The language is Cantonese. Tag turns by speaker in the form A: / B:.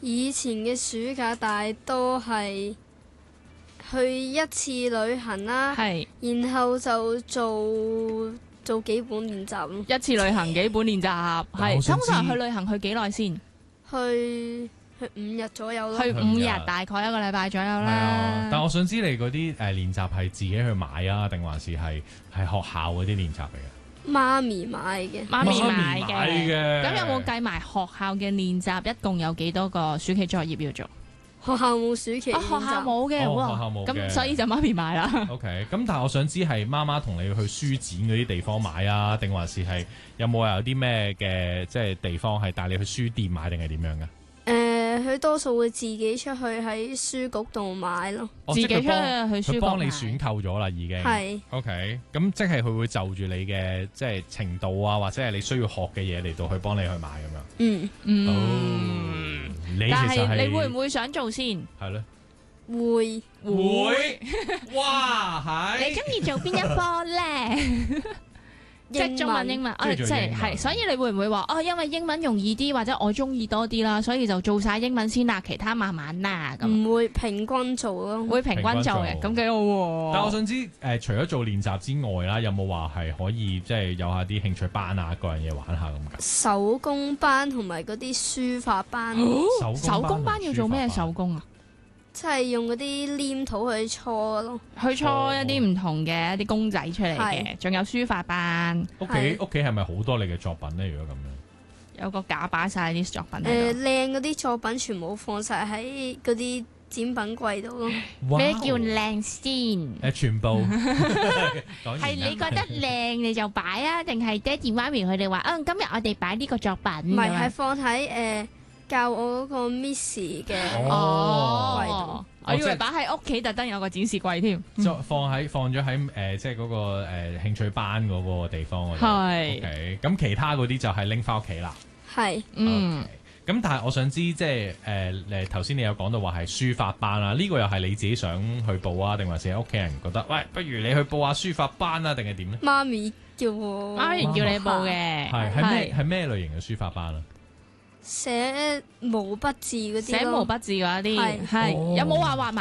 A: 以前嘅暑假大多係去一次旅行啦，
B: 係
A: 然後就做幾本練習咯。
B: 一次旅行幾本練習，係
C: 但我想知
B: 通常去旅行去幾耐先？
A: 去5日左右咯。
B: 去
C: 去
B: 5
C: 5
B: 日，
C: 日
B: 大概一個禮拜左右
C: 係啊
B: 啦。，
C: 但我想知你嗰啲練習係自己去買啊，定還是係學校嗰啲練習嚟嘅？
A: 媽咪買嘅，
B: 媽咪買
C: 媽咪
B: 嘅。
C: 嘅。
B: 咁有冇計埋學校嘅練習？一共有幾多個暑期作業要做？
A: 學校冇暑期練習。
B: 學校冇嘅，
C: 哦
B: 哇
C: 學校冇嘅
B: 咁所以就媽咪買啦。
C: OK，咁但係我想知係媽媽同你去書展嗰啲地方買啊，定還是係有冇有啲咩嘅即係地方係帶你去書店買定係點樣嘅？
A: 佢多數會自己出去喺書局度買咯。
B: 自己出去
C: 佢
B: 書局
C: 幫你
B: 買
C: 選購咗啦，已經。
A: 係
C: OK，咁即係佢會就住你嘅即係程度啊，或者係你需要學嘅嘢嚟到去幫你去買咁樣。
A: 嗯
B: 嗯，
C: 你其
B: 但
C: 實
B: 係你會唔會想做先？
C: 係咧？
A: 會
C: 會，哇，係
B: 你中意做邊一科咧？即係中文、英文，
C: 中意做
B: 即係
C: 英文
B: 係，所以你會唔會話因為英文容易啲，或者我中意多啲啦，所以就做晒英文先啦，其他慢慢啦咁。
A: 唔會平均做咯。
B: 會平均做嘅，咁幾好喎。
C: 但我想知除咗做練習之外啦，有冇話係可以即係有下啲興趣班啊，各樣嘢玩下咁㗎？
A: 手工班同埋嗰啲書法班，
B: 手工班要做咩手工啊？
A: 即係用嗰啲黏土去搓咯。
B: 去搓一啲唔同嘅一啲公仔出嚟嘅，
A: 係
B: 仲有書法班，
C: 屋企
A: 係
C: 屋企係咪好多你嘅作品咧？如果咁樣，
B: 有個架擺晒啲作品喺度。
A: 靚嗰啲作品全部放晒喺嗰啲展品櫃度咯。
B: 咩叫靚先？
C: 全部講完
B: 係你覺得靚你就擺啊，定係爹哋媽咪佢哋話今日我哋擺呢個作品
A: 唔係，
B: 咁樣
A: 係放喺教我嗰個 Miss 嘅
C: 哦
A: 櫃度。
B: 我以為擺喺屋企特登有個展示櫃添。
C: 放咗喺即係嗰個興趣班嗰個地方嗰度。
B: 係
C: OK，咁其他嗰啲就係拎翻屋企啦。
A: 係
B: 嗯，
C: OK，咁但係我想知即係頭先你有講到話係書法班啦，呢個又係你自己想去報啊，定還是係屋企人覺得喂，不如你去報下書法班啊，定係點咧？
A: 媽咪叫我
B: 媽咪叫你報嘅，
C: 係咩類型嘅書法班啊？
A: 寫毛筆字嗰啲咯。
B: 寫毛筆字嗰啲，
A: 係
B: 係有冇話畫